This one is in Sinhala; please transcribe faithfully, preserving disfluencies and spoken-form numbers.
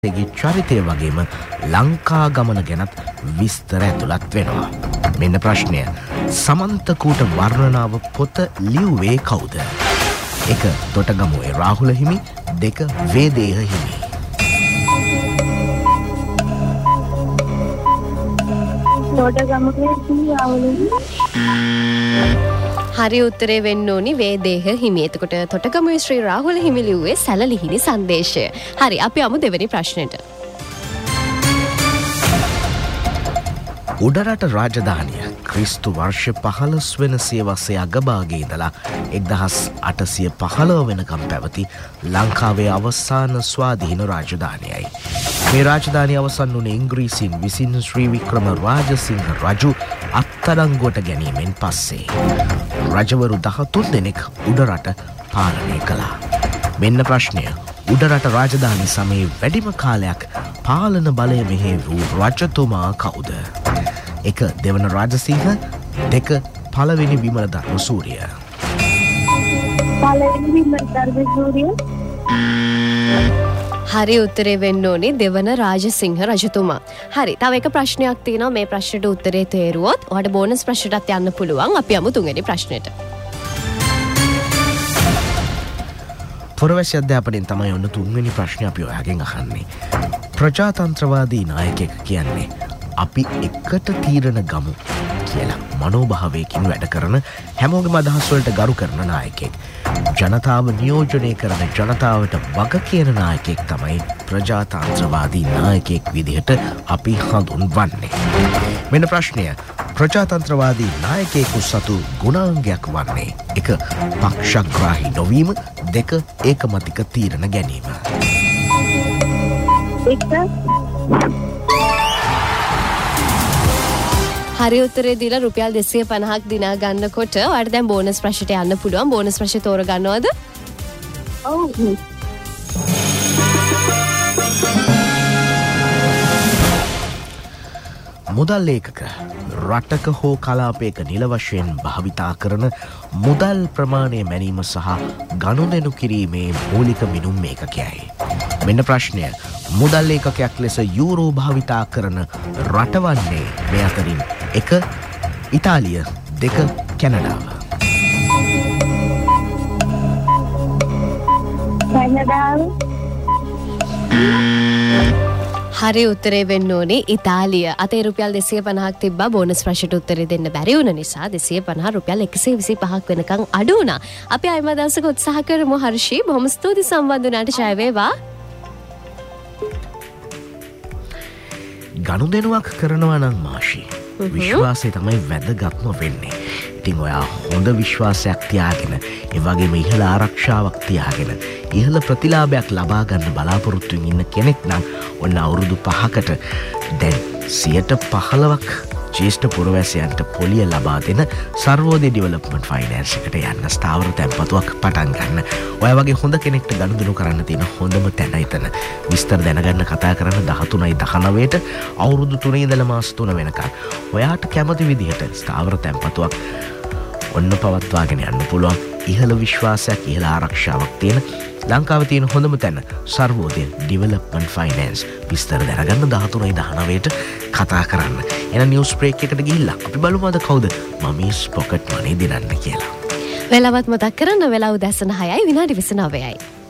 ගේ චරිතය වගේම ලංකා ගමන ගැනත් විස්තර ඇතුළත් වෙනවා. මෙන්න ප්‍රශ්නය. සමන්තකූට වර්ණනාව පොත ලිව්වේ කවුද? එක. තොටගමුවේ රාහුල හිමි. දෙක. වේදේහ හිමි. තොටගමුවේ රාහුල හිමි. හරි උත්තරේ වෙන්න ඕනි වේදේහ හිමි. එතකොට තොටගමුවේ ශ්‍රී රාහුල හිමි ලිව්වේ සැලලිහිණි සංදේශය. හරි, අපි යමු දෙවෙනි ප්‍රශ්නෙට. උඩරට රාජධානිය ක්‍රිස්තු වර්ෂ පහළොස් වෙන සියවසේ අගභාගයේ ඉඳලා එක්දහස් අටසිය පහළොව වෙනකම් පැවති ලංකාවේ අවසාන ස්වාධීන රාජධානියයි. මේ රාජධානිය අවසන් වුණේ ඉංග්‍රීසීන් විසින් ශ්‍රී වික්‍රම රාජසිංහ රජු අත්අඩංගුවට ගැනීමෙන් පස්සේ. රජවරු දහතුන් දෙනෙක් උඩරට පාලනය කළා. මෙන්න ප්‍රශ්නය. උඩරට රාජධානි සමයේ වැඩිම කාලයක් පාලන බලය මෙහෙ වූ රජතුමා කවුද? එක. දෙවන රාජසිංහ. දෙක. පළවෙනි විමල ධර්මසූරිය. පළවෙනි විමල ධර්මසූරිය. හරි උත්තරේ වෙන්න ඕනේ දෙවන රාජසිංහ රජතුමා. හරි, තව එක ප්‍රශ්නයක් තියෙනවා. මේ ප්‍රශ්නෙට උත්තරේ තේරුවොත් ඔයාලට බෝනස් ප්‍රශ්නටත් යන්න පුළුවන්. අපි යමු තුන්වෙනි ප්‍රශ්නෙට. පුරවැසි අධ්‍යාපනයෙන් තමයි ඔන්න තුන්වෙනි ප්‍රශ්නේ අපි ඔයාගෙන් අහන්නේ. ප්‍රජාතන්ත්‍රවාදී නායකයෙක් කියන්නේ අපි එකට තීරණ ගමු කියලා මනෝභාවයකින් වැඩ කරන, හැමෝගෙම අදහස් වලට ගරු කරන නායකයෙක්. ජනතාව නියෝජනය කරන, ජනතාවට වග කියන නායකයෙක් තමයි ප්‍රජාතන්ත්‍රවාදී නායකයෙක් විදිහට අපි හඳුන්වන්නේ. මෙන්න ප්‍රශ්නය. ප්‍රජාතන්ත්‍රවාදී නායකයෙකු සතු ගුණාංගයක් වන්නේ එක. පක්ෂග්‍රාහී නොවීම. දෙක. ඒකමතික තීරණ ගැනීම. එක. හරි උත්තරේ දීලා රුපියල් දෙසිය පනහක් දිනා ගන්නකොට ඔයාලට දැන් බෝනස් ප්‍රශ්නට යන්න පුළුවන්. බෝනස් ප්‍රශ්නේ තෝර ගන්නවද? ඔව්. මුදල් ඒකක රටක හෝ කලාපයක නිල වශයෙන් භාවිතා කරන මුදල් ප්‍රමාණය මැනීම සහ ගනුදෙනු කිරීමේ මූලික මිනුම් ඒකකයයි. මෙන්න ප්‍රශ්නය. මුදල් ඒකකයක් ලෙස යූරෝ භාවිතා කරන රටවන්නේ මේ අතරින් එක. ඉතාලිය. දෙක. කැනඩාව. කැනඩාව. හරි උත්තරේ වෙන්න ඕනේ ඉතාලිය. අතේ රුපියල් දෙසිය පනහක් තිබ්බා. බෝනස් ප්‍රශ්නට උත්තරේ දෙන්න බැරි වුණ නිසා දෙසිය පනහ රුපියල් එකසිය විසි පහක් වෙනකන් අඩු වුණා. අපි ආයෙම දවසක උත්සාහ කරමු හර්ෂී. බොහොම ස්තුතියි සම්බන්ධ වුණාට. ජය වේවා. ගනුදෙනුවක් කරනවා නම් මාෂි, විශ්වාසය තමයි වැදගත්ම වෙන්නේ. ඉතින් ඔයා හොඳ විශ්වාසයක් තියාගෙන, ඒ වගේම ඉහළ ආරක්ෂාවක් තියාගෙන, ඉහළ ප්‍රතිලාභයක් ලබා ගන්න බලාපොරොත්තුවෙන් ඉන්න කෙනෙක් නම් ඔන්න අවුරුදු පහකට දැන් සියයට පහළොවක් ජේෂ්ඨ පුරවැසියන්ට පොලිය ලබා දෙන සර්වෝදය ඩෙවලොප්මන්ට් ෆයිනෑන්ස් එකට යන්න, ස්ථාවර තැන්පතුවක් පටන් ගන්න. ඔය වගේ හොඳ කෙනෙක්ට ගනුදෙනු කරන්න තියෙන හොඳම තැන එතන. විස්තර දැනගන්න කතා කරන්න දහතුනයි දහනවයට අවුරුදු තුනේ ඉඳලා මාස තුන වෙනකන් ඔයාට කැමති විදිහට ස්ථාවර තැන්පතුවක් ඔන්න පවත්වාගෙන යන්න පුළුවන්. ඉහළ විශ්වාසයක්, ඉහළ ආරක්ෂාවක් තියෙන ලංකාවේ තියෙන හොඳම තැන සර්වෝදය ඩෙවලොප්මන්ට් ෆයිනෑන්ස්. විස්තර දැනගන්න දහතුනයි දහනවයට කතා කරන්න. එන නිවුස් බ්‍රේක් එකට ගිහිල්ලා අපි බලමු අද කවුද මමීස් පොකට් මනේ දිනන්න කියලා. වෙලාවත් මතක් කරන්න. වෙලාව උදැසන හයයි විනාඩි විසි නවයයි.